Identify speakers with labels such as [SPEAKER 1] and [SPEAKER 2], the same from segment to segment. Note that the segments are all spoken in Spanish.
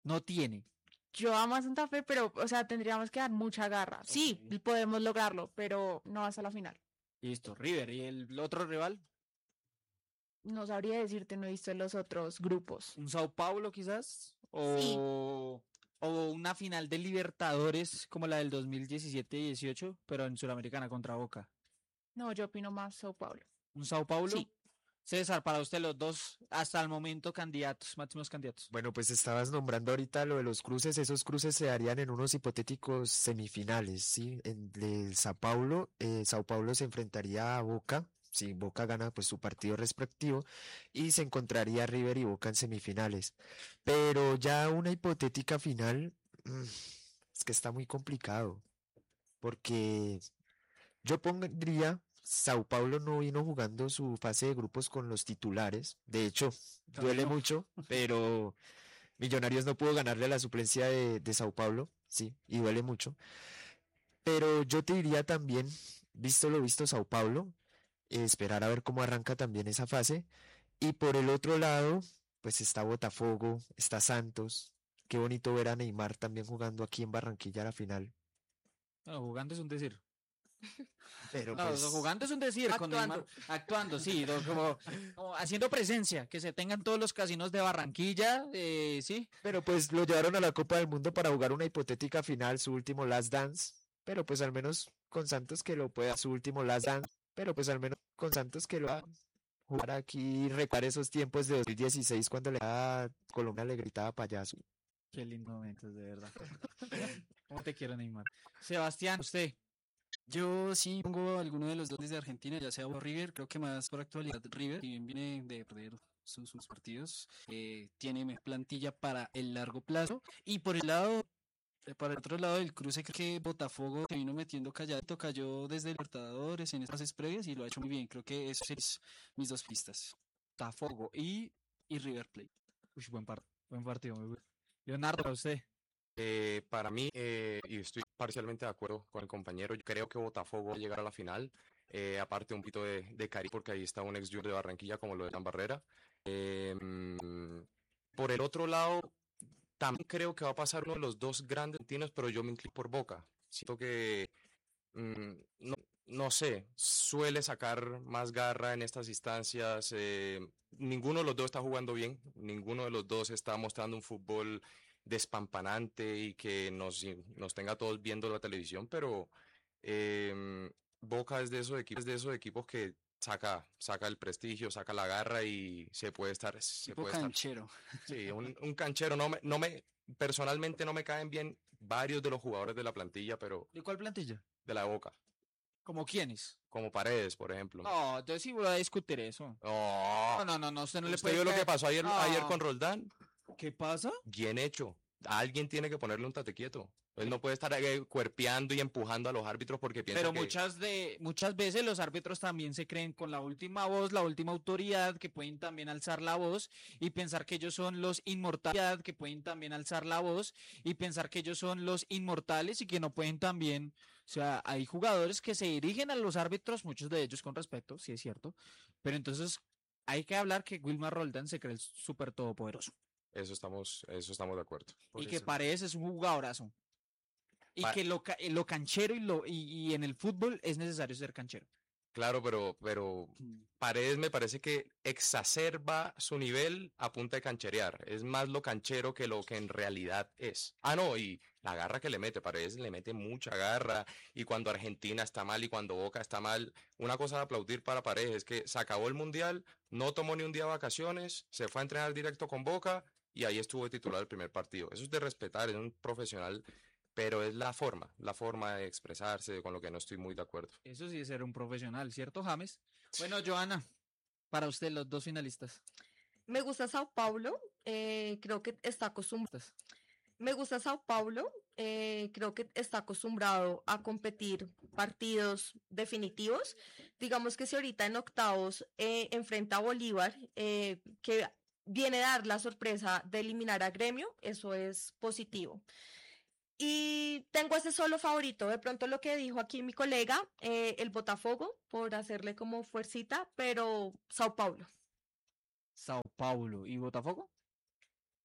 [SPEAKER 1] No tiene.
[SPEAKER 2] Yo amo a Santa Fe, pero, o sea, tendríamos que dar mucha garra. Sí,
[SPEAKER 1] Ok.
[SPEAKER 2] podemos lograrlo, pero no hasta la final.
[SPEAKER 1] Listo, River. ¿Y el otro rival?
[SPEAKER 2] No sabría decirte, no he visto los otros grupos.
[SPEAKER 1] ¿Un Sao Paulo quizás?
[SPEAKER 2] Sí,
[SPEAKER 1] ¿O una final de Libertadores como la del 2017-18, pero en Suramericana contra Boca?
[SPEAKER 2] no, yo opino más Sao Paulo.
[SPEAKER 1] ¿Un Sao Paulo?
[SPEAKER 2] Sí,
[SPEAKER 1] César, para usted los dos, hasta el momento candidatos, máximos candidatos.
[SPEAKER 3] Bueno, pues estabas nombrando ahorita lo de los cruces. Esos cruces se darían en unos hipotéticos semifinales, ¿sí? En el Sao Paulo se enfrentaría a Boca. Si Boca gana, pues su partido respectivo. Y se encontraría River y Boca en semifinales. Pero ya una hipotética final, es que está muy complicado. Porque yo pondría, Sao Paulo no vino jugando su fase de grupos con los titulares. De hecho, duele
[SPEAKER 1] Camino.
[SPEAKER 3] mucho, pero Millonarios no pudo ganarle a la suplencia de Sao Paulo, sí, y duele mucho. Pero yo te diría también, visto lo visto Sao Paulo, esperar a ver cómo arranca también esa fase. Y por el otro lado, pues está Botafogo, está Santos. Qué bonito ver a Neymar también jugando aquí en Barranquilla a la final.
[SPEAKER 1] No, jugando es un decir.
[SPEAKER 3] Pero
[SPEAKER 1] No,
[SPEAKER 3] pues,
[SPEAKER 1] jugando es un decir, con Neymar
[SPEAKER 2] actuando.
[SPEAKER 1] actuando, sí, como haciendo presencia, que se tengan todos los casinos de Barranquilla, sí.
[SPEAKER 3] pero pues lo llevaron a la Copa del Mundo para jugar una hipotética final, su último Last Dance. Pero pues al menos con Santos que lo pueda, su último Last Dance. Pero pues al menos con Santos que lo va a jugar aquí y recordar esos tiempos de 2016 cuando Colombia le gritaba payaso.
[SPEAKER 1] Qué lindo momentos, de verdad. ¿Cómo te quiero, Neymar? Sebastián, usted.
[SPEAKER 4] Yo sí pongo alguno de los dos desde Argentina, ya sea Boca o River, creo que más por actualidad River, si bien viene de perder sus partidos, tiene más plantilla para el largo plazo. Y por el lado, para el otro lado del cruce, creo que Botafogo se vino metiendo calladito, cayó desde Libertadores en estas fases previas y lo ha hecho muy bien. Creo que esos son mis dos pistas. Botafogo y River Plate.
[SPEAKER 1] Uy, buen partido, muy bueno. Leonardo, para usted.
[SPEAKER 5] Para mí, y estoy parcialmente de acuerdo con el compañero, yo creo que Botafogo va a llegar a la final. Aparte un poquito de cari porque ahí está un ex Junior de Barranquilla como lo de Jan Barrera. Por el otro lado, también creo que va a pasar uno de los dos grandes argentinos, pero yo me inclino por Boca. Siento que, no, no sé, suele sacar más garra en estas instancias. Ninguno de los dos está jugando bien, ninguno de los dos está mostrando un fútbol despampanante y que nos tenga todos viendo la televisión, pero Boca es de esos equipos que saca el prestigio, saca la garra y se
[SPEAKER 4] Tipo
[SPEAKER 5] puede estar.
[SPEAKER 4] canchero.
[SPEAKER 5] Sí, un canchero. Personalmente no me caen bien varios de los jugadores de la plantilla, pero
[SPEAKER 1] ¿De cuál plantilla?
[SPEAKER 5] de la Boca,
[SPEAKER 1] ¿Como quiénes?
[SPEAKER 5] como Paredes, por ejemplo.
[SPEAKER 1] No, entonces sí voy a discutir eso.
[SPEAKER 5] Oh,
[SPEAKER 1] No, usted no le
[SPEAKER 5] ¿usted
[SPEAKER 1] puede
[SPEAKER 5] vio lo que
[SPEAKER 1] caer.
[SPEAKER 5] pasó ayer
[SPEAKER 1] No.
[SPEAKER 5] con Roldán?
[SPEAKER 1] ¿Qué pasa?
[SPEAKER 5] Bien hecho. Alguien tiene que ponerle un tate quieto. Él no puede estar cuerpeando y empujando a los árbitros porque piensa
[SPEAKER 1] Pero
[SPEAKER 5] que
[SPEAKER 1] muchas veces los árbitros también se creen con la última voz, la última autoridad, que pueden también alzar la voz y pensar que ellos son los inmortales, que pueden también alzar la voz y pensar que ellos son los inmortales y que no pueden también, o sea, hay jugadores que se dirigen a los árbitros, muchos de ellos con respeto, sí es cierto, pero entonces hay que hablar que Wilmar Roldán se cree el súper todopoderoso
[SPEAKER 5] eso estamos de acuerdo.
[SPEAKER 1] y
[SPEAKER 3] Por
[SPEAKER 1] que
[SPEAKER 3] eso.
[SPEAKER 1] Paredes es un jugadorazo y
[SPEAKER 5] Pa-
[SPEAKER 1] que lo canchero y en el fútbol es necesario ser canchero.
[SPEAKER 5] Claro, pero Paredes me parece que exacerba su nivel a punta de cancherear. Es más lo canchero que lo que en realidad es. Ah, no, y la garra que le mete, Paredes le mete mucha garra. Y cuando Argentina está mal y cuando Boca está mal, una cosa de aplaudir para Paredes es que se acabó el Mundial, no tomó ni un día de vacaciones, se fue a entrenar directo con Boca y ahí estuvo de titular el primer partido. Eso es de respetar, es un profesional, pero es la forma de expresarse con lo que no estoy muy de acuerdo.
[SPEAKER 1] Eso sí es ser un profesional, ¿cierto, James? Bueno, Joana, para usted los dos finalistas.
[SPEAKER 6] Me gusta Sao Paulo, creo que está acostumbrado. Me gusta Sao Paulo, creo que está acostumbrado a competir partidos definitivos. Digamos que si ahorita en octavos enfrenta a Bolívar, que viene a dar la sorpresa de eliminar a Gremio, eso es positivo. Y tengo ese solo favorito, de pronto lo que dijo aquí mi colega, el Botafogo, por hacerle como fuercita, pero Sao Paulo.
[SPEAKER 1] Sao Paulo y Botafogo.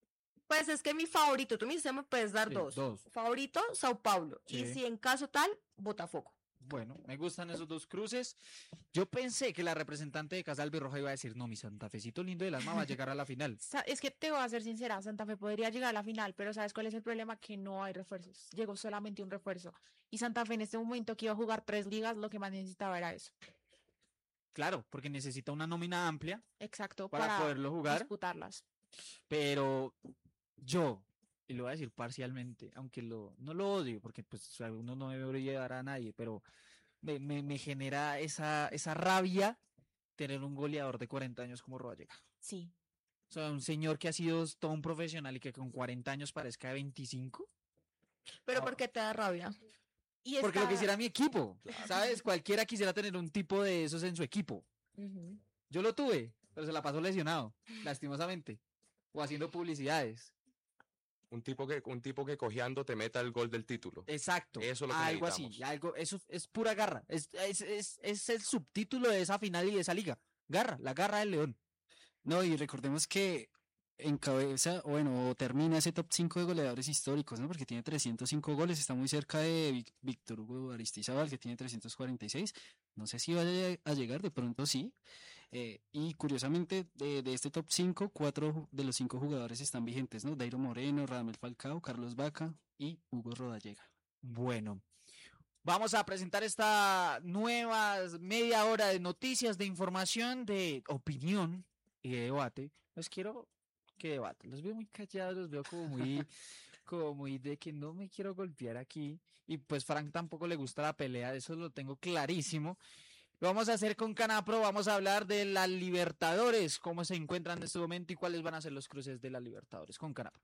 [SPEAKER 6] Pues es que mi favorito, tú me dices, me puedes dar
[SPEAKER 1] Sí,
[SPEAKER 6] dos.
[SPEAKER 1] dos.
[SPEAKER 6] Favorito, Sao Paulo. Y
[SPEAKER 1] Sí.
[SPEAKER 6] si en caso tal, Botafogo.
[SPEAKER 1] Bueno, me gustan esos dos cruces. Yo pensé que la representante de Casa Albirroja iba a decir, no, mi Santa Fecito lindo del alma va a llegar a la final.
[SPEAKER 2] Es que te voy a ser sincera, Santa Fe podría llegar a la final, pero ¿sabes cuál es el problema? Que no hay refuerzos. Llegó solamente un refuerzo. Y Santa Fe en este momento que iba a jugar 3 ligas, lo que más necesitaba era eso.
[SPEAKER 1] Claro, porque necesita una nómina amplia
[SPEAKER 2] Exacto,
[SPEAKER 1] para poderlo jugar,
[SPEAKER 2] disputarlas.
[SPEAKER 1] pero yo, y lo voy a decir parcialmente, aunque no lo odio, porque pues o sea, uno no debe odiar a nadie, pero me genera esa rabia tener un goleador de 40 años como Rodallega.
[SPEAKER 2] Sí.
[SPEAKER 1] O sea, un señor que ha sido todo un profesional y que con 40 años parezca de 25.
[SPEAKER 6] Pero
[SPEAKER 1] Ah.
[SPEAKER 6] ¿por qué te da rabia?
[SPEAKER 2] Y
[SPEAKER 1] Porque lo
[SPEAKER 2] está-
[SPEAKER 1] quisiera mi equipo, ¿sabes? Cualquiera quisiera tener un tipo de esos en su equipo.
[SPEAKER 6] Ujú.
[SPEAKER 1] Yo lo tuve, pero se la pasó lesionado, lastimosamente, o haciendo publicidades.
[SPEAKER 5] Un tipo que cojeando te meta el gol del título.
[SPEAKER 1] Exacto,
[SPEAKER 5] Eso es lo que
[SPEAKER 1] algo así,
[SPEAKER 5] necesitamos.
[SPEAKER 1] eso es pura garra. Es el subtítulo de esa final y de esa liga. Garra, la garra del León.
[SPEAKER 4] No, y recordemos que encabeza, o bueno, o termina ese top 5 de goleadores históricos, ¿no? Porque tiene 305 goles, está muy cerca de Víctor Hugo Aristizábal, que tiene 346. No sé si vaya a llegar, de pronto sí. Y curiosamente, de este top 5, 4 de los 5 jugadores están vigentes, ¿no? Dairo Moreno, Radamel Falcao, Carlos Vaca y Hugo Rodallega.
[SPEAKER 1] Bueno, vamos a presentar esta nueva media hora de noticias, de información, de opinión y de debate. Los quiero que debaten. Los veo muy callados, los veo como muy de que no me quiero golpear aquí. Y pues Frank tampoco le gusta la pelea, eso lo tengo clarísimo. Lo vamos a hacer con Canapro, vamos a hablar de la Libertadores, cómo se encuentran en este momento y cuáles van a ser los cruces de la Libertadores con Canapro.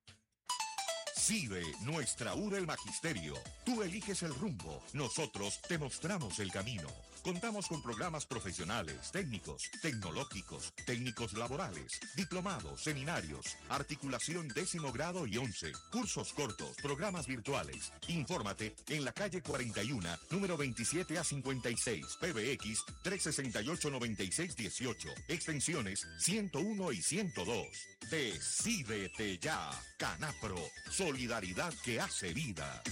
[SPEAKER 7] Sigue nuestra U del Magisterio. Tú eliges el rumbo, nosotros te mostramos el camino. Contamos con programas profesionales, técnicos, tecnológicos, técnicos laborales, diplomados, seminarios, articulación 10º grado y 11, cursos cortos, programas virtuales. Infórmate en la calle 41, número 27 a 56, PBX 368-9618, extensiones 101 y 102. Decídete ya, Canapro, solidaridad que hace vida.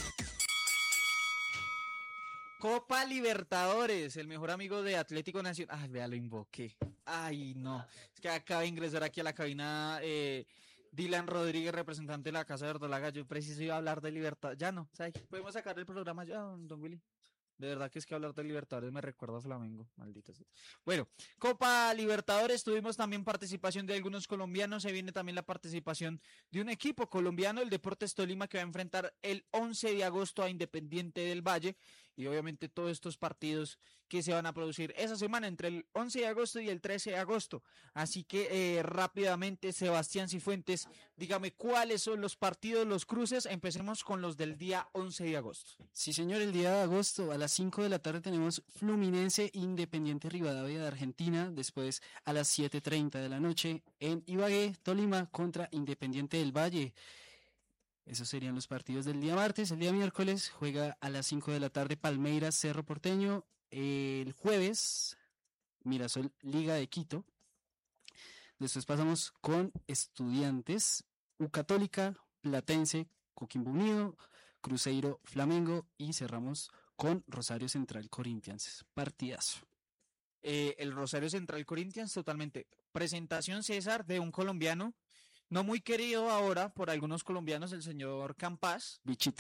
[SPEAKER 1] Copa Libertadores, el mejor amigo de Atlético Nacional. Ay, vea, lo invoqué. Ay, no. Es que acaba de ingresar aquí a la cabina Dylan Rodríguez, representante de la Casa de Verdolaga. Yo preciso iba a hablar de Libertadores. Ya no, ¿sabes? Podemos sacar el programa ya, don Willy. De verdad que es que hablar de Libertadores me recuerda a Flamengo, maldito sea. Bueno, Copa Libertadores, tuvimos también participación de algunos colombianos, se viene también la participación de un equipo colombiano, el Deportes Tolima, que va a enfrentar el 11 de agosto a Independiente del Valle, y obviamente todos estos partidos que se van a producir esa semana entre el 11 de agosto y el 13 de agosto. Así que rápidamente, Sebastián Cifuentes, dígame cuáles son los partidos, los cruces. Empecemos con los del día 11 de agosto.
[SPEAKER 4] Sí, señor, el día de agosto a las 5 de la tarde tenemos Fluminense Independiente Rivadavia de Argentina. Después a las 7:30 de la noche en Ibagué, Tolima contra Independiente del Valle. Esos serían los partidos del día martes. El día miércoles juega a las 5 de la tarde Palmeiras Cerro Porteño. El jueves Mirasol Liga de Quito. Después pasamos con Estudiantes, U Católica, Platense, Coquimbo Unido, Cruzeiro Flamengo y cerramos con Rosario Central Corinthians. Partidazo.
[SPEAKER 1] El Rosario Central Corinthians, totalmente. Presentación, César, de un colombiano, no muy querido ahora por algunos colombianos, el señor Campas.
[SPEAKER 4] Bichito.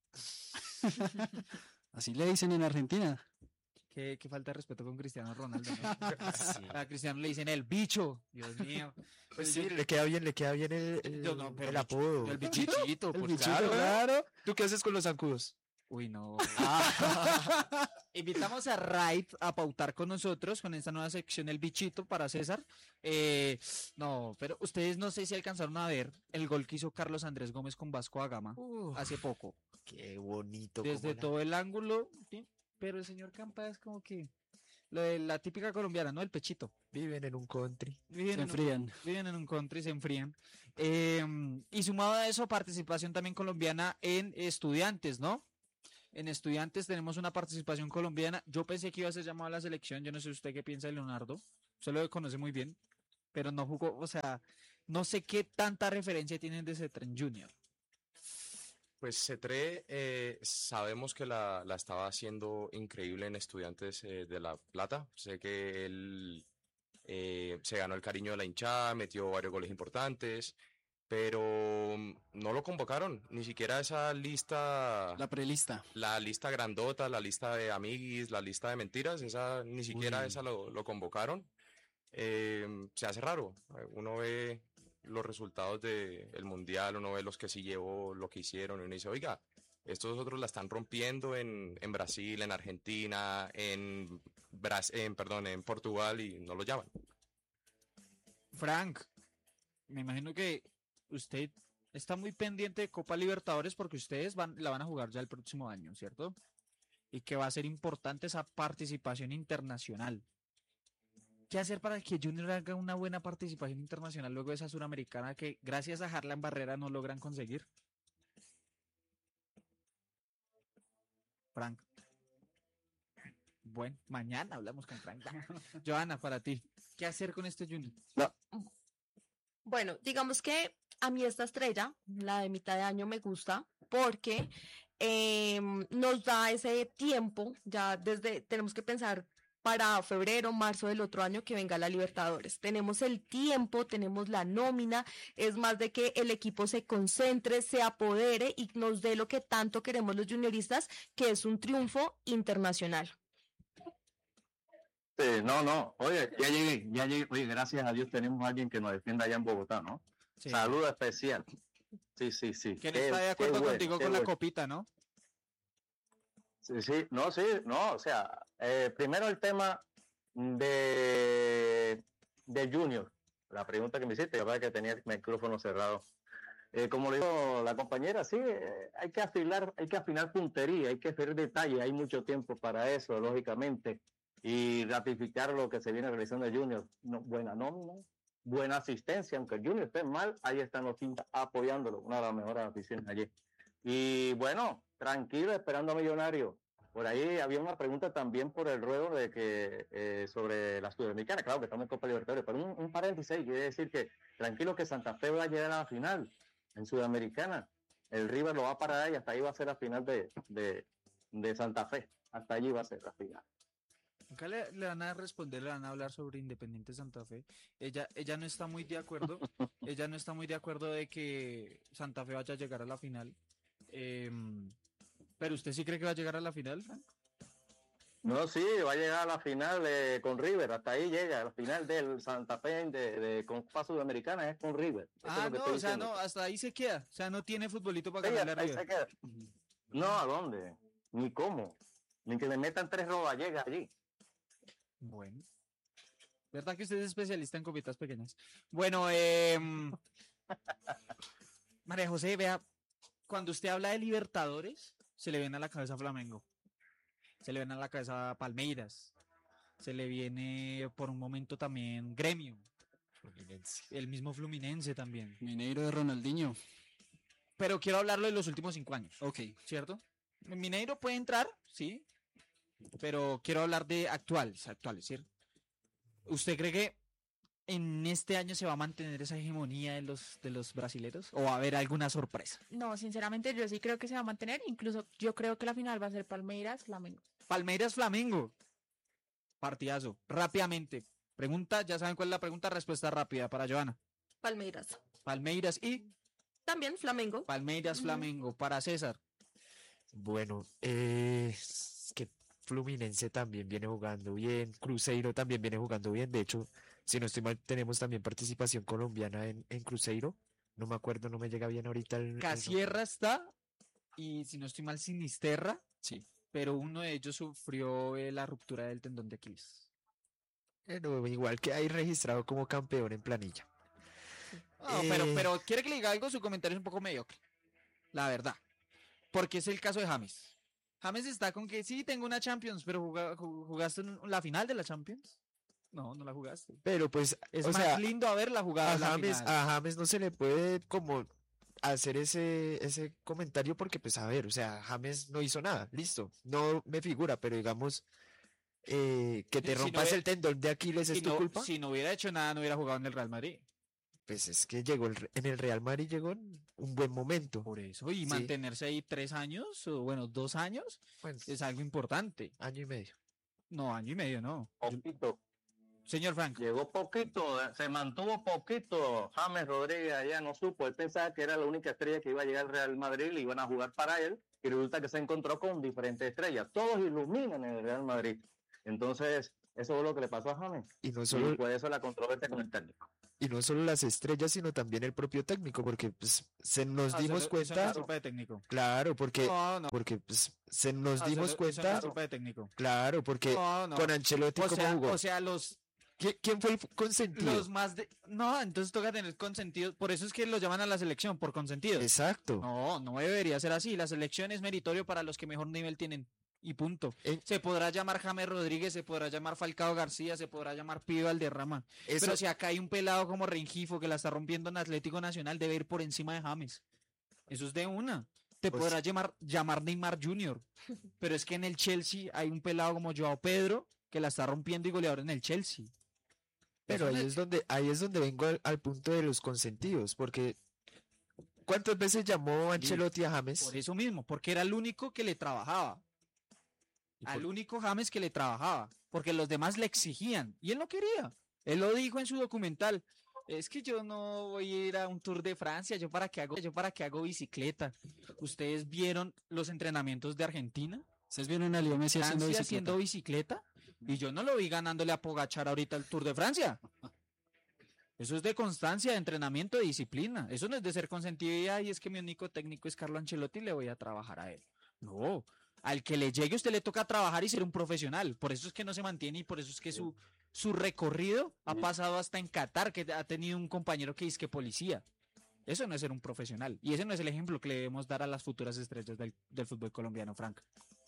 [SPEAKER 4] Así le dicen en Argentina.
[SPEAKER 1] Qué falta de respeto con Cristiano Ronaldo, ¿no? A Cristiano le dicen el bicho, Dios mío.
[SPEAKER 3] Pues sí, le queda bien
[SPEAKER 1] Yo no, pero
[SPEAKER 3] el apodo.
[SPEAKER 1] el bichito,
[SPEAKER 3] El
[SPEAKER 1] pues
[SPEAKER 3] bichito,
[SPEAKER 1] claro.
[SPEAKER 3] claro. ¿Tú qué haces con los zancudos?
[SPEAKER 1] Uy, no. Invitamos a Raid a pautar con nosotros con esta nueva sección, el bichito para César. No, pero ustedes no sé si alcanzaron a ver el gol que hizo Carlos Andrés Gómez con Vasco da Gama hace poco.
[SPEAKER 3] Qué bonito.
[SPEAKER 1] Desde todo el ángulo, ¿sí? Pero el señor Campa es como que lo de la típica colombiana, ¿no? El pechito.
[SPEAKER 3] Viven en un country.
[SPEAKER 1] Viven
[SPEAKER 4] enfrían.
[SPEAKER 1] en un country, se enfrían. Y sumado a eso, participación también colombiana en estudiantes, ¿no? En estudiantes tenemos una participación colombiana. Yo pensé que iba a ser llamado a la selección. Yo no sé usted qué piensa de Leonardo. Usted lo conoce muy bien, pero no jugó. O sea, No sé qué tanta referencia tienen de Cetren Junior.
[SPEAKER 5] Pues Cetré, sabemos que la estaba haciendo increíble en Estudiantes de La Plata. Sé que él se ganó el cariño de la hinchada, metió varios goles importantes, pero no lo convocaron, ni siquiera esa lista,
[SPEAKER 4] La prelista.
[SPEAKER 5] la lista grandota, la lista de amiguis, la lista de mentiras, esa ni siquiera
[SPEAKER 4] Uy.
[SPEAKER 5] esa lo convocaron. Se hace raro. Uno ve los resultados del Mundial, uno ve los que sí llevó, lo que hicieron, y uno dice, oiga, estos otros la están rompiendo en Brasil, en Argentina, perdón, en Portugal y no lo llaman.
[SPEAKER 1] Frank, me imagino que usted está muy pendiente de Copa Libertadores porque ustedes la van a jugar ya el próximo año, ¿cierto? Y que va a ser importante esa participación internacional. ¿Qué hacer para que Junior haga una buena participación internacional luego de esa suramericana que gracias a Harlan Barrera no logran conseguir? Frank. Bueno, mañana hablamos con Frank. Johanna, para ti, ¿qué hacer con este Junior?
[SPEAKER 6] Bueno, digamos que a mí esta estrella, la de mitad de año, me gusta porque nos da ese tiempo, ya tenemos que pensar para febrero, marzo del otro año que venga la Libertadores. Tenemos el tiempo, tenemos la nómina, es más de que el equipo se concentre, se apodere y nos dé lo que tanto queremos los junioristas, que es un triunfo internacional.
[SPEAKER 8] Sí, no, oye, ya llegué, oye, gracias a Dios tenemos a alguien que nos defienda allá en Bogotá, ¿no?
[SPEAKER 1] Sí.
[SPEAKER 8] Saludo especial. Sí.
[SPEAKER 1] ¿Quién está de acuerdo
[SPEAKER 8] bueno,
[SPEAKER 1] contigo
[SPEAKER 8] qué
[SPEAKER 1] con la
[SPEAKER 8] bueno.
[SPEAKER 1] copita, no?
[SPEAKER 8] Sí, no, o sea, primero el tema de Junior, la pregunta que me hiciste, la verdad que tenía el micrófono cerrado. Como le dijo la compañera, sí, hay que afinar puntería, hay que hacer detalle, hay mucho tiempo para eso, lógicamente, y ratificar lo que se viene realizando el Junior. Buena nómina, buena asistencia, aunque el Junior esté mal, ahí están los hinchas apoyándolo, una de las mejores aficiones allí. Y bueno, tranquilo, esperando a Millonario. Por ahí había una pregunta también por el ruedo de que sobre la Sudamericana, claro que estamos en Copa Libertadores, pero un paréntesis ahí, quiere decir que tranquilo que Santa Fe va a llegar a la final en Sudamericana. El River lo va a parar y hasta ahí va a ser la final de Santa Fe. Hasta allí va a ser la final.
[SPEAKER 1] Acá le van a responder, le van a hablar sobre Independiente Santa Fe. Ella no está muy de acuerdo. Ella no está muy de acuerdo de que Santa Fe vaya a llegar a la final. Pero ¿usted sí cree que va a llegar a la final, Frank?
[SPEAKER 8] No, sí, va a llegar a la final con River. Hasta ahí llega. La final del Santa Fe de Copa Sudamericana es con River. Eso es lo que estoy
[SPEAKER 1] o sea,
[SPEAKER 8] diciendo.
[SPEAKER 1] no, hasta ahí se queda. O sea, no tiene futbolito para
[SPEAKER 8] Sí,
[SPEAKER 1] ganarle a
[SPEAKER 8] ahí
[SPEAKER 1] River.
[SPEAKER 8] se queda. No, ¿a dónde? Ni cómo. Ni que le metan 3 roballegas allí.
[SPEAKER 1] Bueno. ¿Verdad que usted es especialista en copitas pequeñas? Bueno, María José, vea, cuando usted habla de Libertadores, se le viene a la cabeza Flamengo. Se le viene a la cabeza Palmeiras. Se le viene por un momento también Gremio.
[SPEAKER 3] Fluminense.
[SPEAKER 1] El mismo Fluminense también.
[SPEAKER 4] Mineiro de Ronaldinho.
[SPEAKER 1] Pero quiero hablarlo de los últimos 5 años.
[SPEAKER 4] Ok.
[SPEAKER 1] ¿Cierto? Mineiro puede entrar, sí. Pero quiero hablar de actuales, ¿cierto? ¿Usted cree que en este año se va a mantener esa hegemonía de los brasileros? ¿O va a haber alguna sorpresa?
[SPEAKER 2] No, sinceramente yo sí creo que se va a mantener. Incluso yo creo que la final va a ser Palmeiras-Flamengo.
[SPEAKER 1] Palmeiras-Flamengo. Partidazo. Rápidamente. Pregunta, ya saben cuál es la pregunta, respuesta rápida para Johanna.
[SPEAKER 6] Palmeiras.
[SPEAKER 1] Palmeiras y
[SPEAKER 6] También Flamengo.
[SPEAKER 1] Palmeiras-Flamengo para César.
[SPEAKER 3] Bueno, es que Fluminense también viene jugando bien, Cruzeiro también viene jugando bien, de hecho, si no estoy mal, tenemos también participación colombiana en Cruzeiro, no me acuerdo, no me llega bien ahorita el
[SPEAKER 1] Casierra está y si no estoy mal Sinisterra,
[SPEAKER 4] Sí.
[SPEAKER 1] pero uno de ellos sufrió la ruptura del tendón de Aquiles.
[SPEAKER 3] no, igual que hay registrado como campeón en planilla.
[SPEAKER 1] No, pero quiere que le diga algo, su comentario es un poco mediocre, la verdad, porque es el caso de James. James está con que sí, tengo una Champions, pero ¿jugaste la final de la Champions? No, no la jugaste.
[SPEAKER 3] Pero pues,
[SPEAKER 1] Es
[SPEAKER 3] o
[SPEAKER 1] más
[SPEAKER 3] sea,
[SPEAKER 1] lindo haberla jugado en la final.
[SPEAKER 3] A James no se le puede como hacer ese comentario porque pues a ver, o sea, James no hizo nada, listo, no me figura, pero digamos que te
[SPEAKER 1] Si no
[SPEAKER 3] rompas
[SPEAKER 1] hubie-
[SPEAKER 3] el tendón de Aquiles es tu culpa.
[SPEAKER 1] Si no hubiera hecho nada, no hubiera jugado en el Real Madrid.
[SPEAKER 3] Pues es que llegó en el Real Madrid llegó en un buen momento.
[SPEAKER 1] Por eso, y
[SPEAKER 3] Sí.
[SPEAKER 1] mantenerse ahí 3 años, o bueno, 2 años,
[SPEAKER 3] Bueno,
[SPEAKER 1] es algo importante.
[SPEAKER 3] año y medio.
[SPEAKER 1] No, año y medio, no.
[SPEAKER 8] Poquito.
[SPEAKER 1] Señor Frank,
[SPEAKER 8] Llegó poquito, se mantuvo poquito. James Rodríguez allá no supo. Él pensaba que era la única estrella que iba a llegar al Real Madrid, le iban a jugar para él, y resulta que se encontró con diferentes estrellas. Todos iluminan en el Real Madrid. Entonces, eso es lo que le pasó a James.
[SPEAKER 3] Y no
[SPEAKER 8] Y
[SPEAKER 3] solo,
[SPEAKER 8] por eso la controversia con el técnico.
[SPEAKER 3] y no solo las estrellas, sino también el propio técnico, porque pues, se nos dimos
[SPEAKER 1] eso no es
[SPEAKER 3] cuenta,
[SPEAKER 1] culpa de técnico.
[SPEAKER 3] claro, porque,
[SPEAKER 1] No, no.
[SPEAKER 3] porque pues, se nos
[SPEAKER 1] Eso
[SPEAKER 3] dimos
[SPEAKER 1] no es
[SPEAKER 3] cuenta,
[SPEAKER 1] culpa de técnico.
[SPEAKER 3] claro, porque
[SPEAKER 1] No, no.
[SPEAKER 3] con Ancelotti, ¿cómo jugó?
[SPEAKER 1] O sea, los
[SPEAKER 3] ¿Quién fue el consentido?
[SPEAKER 1] más de... No, entonces toca tener consentido. Por eso es que lo llaman a la selección, por consentido.
[SPEAKER 3] Exacto.
[SPEAKER 1] No, no debería ser así. La selección es meritorio para los que mejor nivel tienen. Y punto.
[SPEAKER 3] Eh.
[SPEAKER 1] Se podrá llamar James Rodríguez, se podrá llamar Falcao García, se podrá llamar Pío Valderrama.
[SPEAKER 3] Eso,
[SPEAKER 1] Pero si acá hay un pelado como Rengifo que la está rompiendo en Atlético Nacional, debe ir por encima de James. Eso es de una. Te
[SPEAKER 3] Pues-
[SPEAKER 1] podrá llamar Neymar Jr. Pero es que en el Chelsea hay un pelado como Joao Pedro que la está rompiendo y goleador en el Chelsea.
[SPEAKER 3] pero
[SPEAKER 1] Eso
[SPEAKER 3] ahí es donde vengo al punto de los consentidos, porque ¿cuántas veces llamó Ancelotti a James?
[SPEAKER 1] Por eso mismo, porque era el único que le trabajaba.
[SPEAKER 3] ¿Y
[SPEAKER 1] Al
[SPEAKER 3] por-
[SPEAKER 1] único James que le trabajaba. Porque los demás le exigían. Y él no quería. Él lo dijo en su documental. Es que yo no voy a ir a un Tour de Francia. Yo para qué hago bicicleta. ¿Ustedes vieron los entrenamientos de Argentina?
[SPEAKER 4] ¿Ustedes vieron a Leo Messi haciendo
[SPEAKER 1] Francia
[SPEAKER 4] bicicleta?
[SPEAKER 1] haciendo bicicleta. Y yo no lo vi ganándole a Pogachar ahorita el Tour de Francia. Eso es de constancia, de entrenamiento, de disciplina. Eso no es de ser consentido y "Ay, es que mi único técnico es Carlo Ancelotti y le voy a trabajar a él". No, al que le llegue usted le toca trabajar y ser un profesional. Por eso es que no se mantiene y por eso es que su recorrido ha pasado hasta en Qatar, que ha tenido un compañero que dice que policía. Eso no es ser un profesional. Y ese no es el ejemplo que le debemos dar a las futuras estrellas del fútbol colombiano, Frank.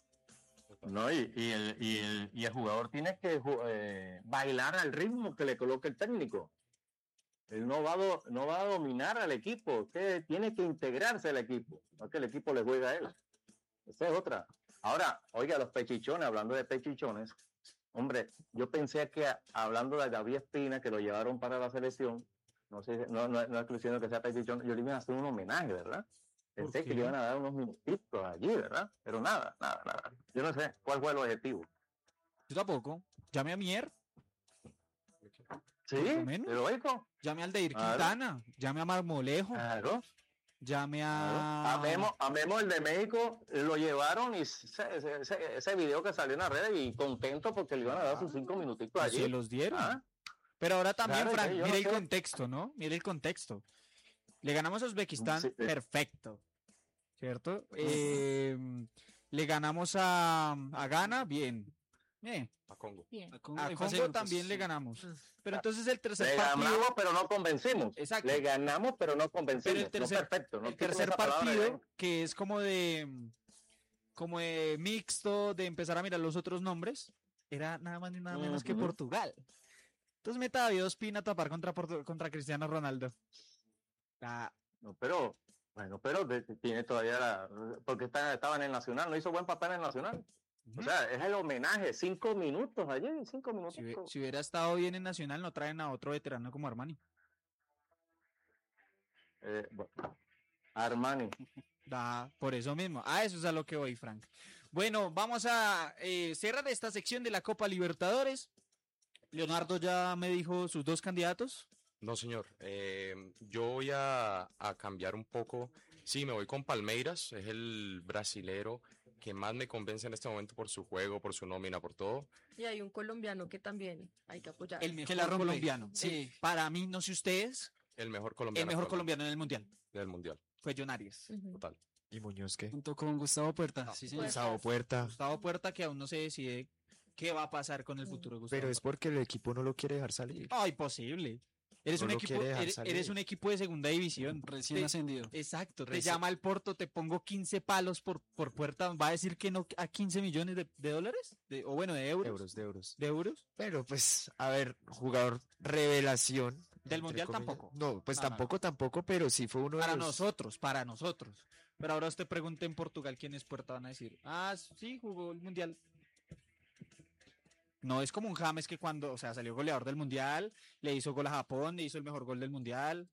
[SPEAKER 8] No, y el jugador tiene que bailar al ritmo que le coloque el técnico. Él no va a dominar al equipo, que tiene que integrarse al equipo, no que el equipo le juega a él. Esa es otra. Ahora, oiga, los pechichones, hablando de pechichones, hombre, yo pensé que hablando de David Espina, que lo llevaron para la selección, no sé, no estoy diciendo que sea pechichón, yo le iban a hacer un homenaje, ¿verdad? Pensé que le iban a dar unos minutitos allí, ¿verdad? Pero nada. Yo no sé cuál fue el objetivo.
[SPEAKER 1] Yo tampoco. Llame a Mier,
[SPEAKER 8] Sí,
[SPEAKER 1] Por lo menos.
[SPEAKER 8] pero oigo,
[SPEAKER 1] llame al Deir
[SPEAKER 8] Claro.
[SPEAKER 1] Quintana, llame a Marmolejo,
[SPEAKER 8] claro.
[SPEAKER 1] llame a...
[SPEAKER 8] A Memo, el de México, lo llevaron y ese video que salió en las redes y contento porque le iban a dar sus 5 minutitos
[SPEAKER 1] Pues
[SPEAKER 8] allí.
[SPEAKER 1] se los dieron.
[SPEAKER 8] Ah,
[SPEAKER 1] Pero ahora también,
[SPEAKER 8] Claro,
[SPEAKER 1] Frank,
[SPEAKER 8] yo
[SPEAKER 1] mire
[SPEAKER 8] no
[SPEAKER 1] el
[SPEAKER 8] sé.
[SPEAKER 1] contexto, ¿no? Mire el contexto. Le ganamos a Uzbekistán,
[SPEAKER 8] Sí,
[SPEAKER 1] perfecto. ¿Cierto? Le ganamos a Ghana, bien.
[SPEAKER 5] A Congo.
[SPEAKER 2] Bien.
[SPEAKER 1] A
[SPEAKER 4] En fase de
[SPEAKER 1] Congo
[SPEAKER 4] grupos,
[SPEAKER 1] también le
[SPEAKER 4] sí.
[SPEAKER 1] ganamos. Pero entonces el tercer
[SPEAKER 8] le
[SPEAKER 1] partido,
[SPEAKER 8] ganamos, pero no convencimos.
[SPEAKER 1] Exacto.
[SPEAKER 8] Le ganamos, pero no convencimos.
[SPEAKER 1] Pero el tercer-
[SPEAKER 8] no perfecto. No
[SPEAKER 1] el
[SPEAKER 8] estoy con
[SPEAKER 1] tercer
[SPEAKER 8] esa palabra,
[SPEAKER 1] partido,
[SPEAKER 8] ¿eh?
[SPEAKER 1] que es como de mixto, de empezar a mirar los otros nombres, era nada más ni nada menos que
[SPEAKER 8] Ujú.
[SPEAKER 1] Portugal. Entonces meta a David Ospina a tapar contra Cristiano Ronaldo. Ah,
[SPEAKER 8] No, pero, bueno, pero tiene todavía porque estaba en el Nacional, no hizo buen papel en el Nacional. O sea, es el homenaje, 5 minutos allí, 5 minutos.
[SPEAKER 1] si hubiera estado bien en Nacional, no traen a otro veterano como Armani.
[SPEAKER 8] Bueno, Armani.
[SPEAKER 1] Por eso mismo. Eso es a lo que voy, Frank. Bueno, vamos a cerrar esta sección de la Copa Libertadores. Leonardo ya me dijo sus dos candidatos.
[SPEAKER 5] No, señor. Yo voy a cambiar un poco. Sí, me voy con Palmeiras. Es el brasilero que más me convence en este momento por su juego, por su nómina, por todo.
[SPEAKER 6] Y hay un colombiano que también hay que apoyar.
[SPEAKER 1] El mejor
[SPEAKER 4] Que la rompe.
[SPEAKER 1] colombiano.
[SPEAKER 4] Sí.
[SPEAKER 1] Para mí, no sé ustedes,
[SPEAKER 5] El mejor
[SPEAKER 1] el
[SPEAKER 5] colombiano.
[SPEAKER 1] mejor
[SPEAKER 5] actualmente
[SPEAKER 1] colombiano en el Mundial
[SPEAKER 5] del Mundial.
[SPEAKER 1] fue John Arias.
[SPEAKER 6] Ujú.
[SPEAKER 5] Total.
[SPEAKER 3] ¿Y Muñoz qué?
[SPEAKER 4] Junto con Gustavo Puerta.
[SPEAKER 1] No,
[SPEAKER 4] Sí, señor.
[SPEAKER 6] pues,
[SPEAKER 3] Gustavo Puerta.
[SPEAKER 1] Gustavo Puerta, que aún no se decide qué va a pasar con el futuro de Gustavo
[SPEAKER 3] Pero es
[SPEAKER 1] Puerta.
[SPEAKER 3] porque el equipo no lo quiere dejar salir.
[SPEAKER 1] Ay, posible. Eres
[SPEAKER 3] No
[SPEAKER 1] un
[SPEAKER 3] lo
[SPEAKER 1] equipo,
[SPEAKER 3] quiere dejar
[SPEAKER 1] eres
[SPEAKER 3] salir.
[SPEAKER 1] un equipo de segunda división.
[SPEAKER 4] Recién
[SPEAKER 1] Te-
[SPEAKER 4] ascendido.
[SPEAKER 1] Exacto, te
[SPEAKER 4] Reci-
[SPEAKER 1] llama el Porto, te pongo 15 palos por Puerta, va a decir que no a 15 millones de dólares, o bueno, de euros.
[SPEAKER 3] Euros.
[SPEAKER 1] ¿De euros?
[SPEAKER 3] Pero pues, a ver, jugador revelación.
[SPEAKER 1] Del
[SPEAKER 3] entre
[SPEAKER 1] Mundial
[SPEAKER 3] comillas.
[SPEAKER 1] tampoco.
[SPEAKER 3] No, pues
[SPEAKER 1] No, no,
[SPEAKER 3] tampoco, pero sí fue uno de
[SPEAKER 1] Para
[SPEAKER 3] los...
[SPEAKER 1] nosotros. Pero ahora usted pregunta en Portugal quién es Puerta, van a decir, sí, jugó el Mundial. No es como un James que cuando, o sea, salió goleador del Mundial, le hizo gol a Japón, le hizo el mejor gol del Mundial.